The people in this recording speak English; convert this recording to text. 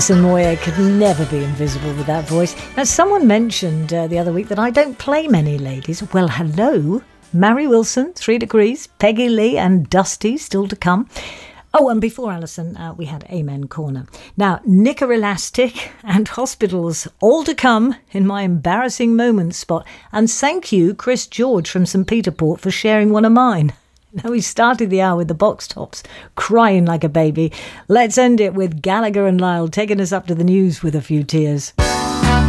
Alison Moyer could never be invisible with that voice. Now, someone mentioned the other week that I don't play many ladies. Well, hello. Mary Wilson, 3 Degrees, Peggy Lee and Dusty still to come. Oh, and before Alison, we had Amen Corner. Now, Knicker Elastic and Hospitals all to come in my embarrassing moments spot. And thank you, Chris George from St. Peter Port, for sharing one of mine. Now, we started the hour with the Box Tops, crying like a baby. Let's end it with Gallagher and Lyle taking us up to the news with a few tears.